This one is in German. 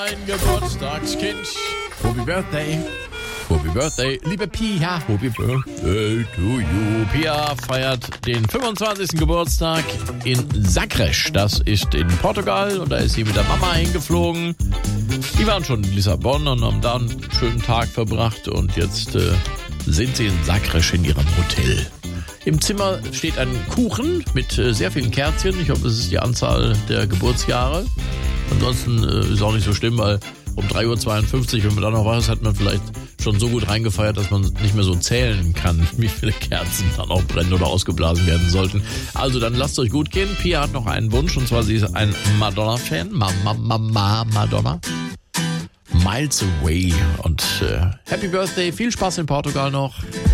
dein Geburtstagskind. Happy Birthday. Happy Birthday, liebe Pia. Happy Birthday to you. Pia feiert den 25. Geburtstag in Sagres. Das ist in Portugal und da ist sie mit der Mama hingeflogen. Die waren schon in Lissabon und haben da einen schönen Tag verbracht und jetzt sind sie in Sagres in ihrem Hotel. Im Zimmer steht ein Kuchen mit sehr vielen Kerzchen. Ich hoffe, es ist die Anzahl der Geburtsjahre. Ansonsten ist auch nicht so schlimm, weil um 3:52 Uhr, wenn man da noch was hat man vielleicht schon so gut reingefeiert, dass man nicht mehr so zählen kann, wie viele Kerzen dann auch brennen oder ausgeblasen werden sollten. Also dann lasst euch gut gehen. Pia hat noch einen Wunsch und zwar sie ist ein Madonna-Fan. Madonna. Miles Away. Und Happy Birthday, viel Spaß in Portugal noch.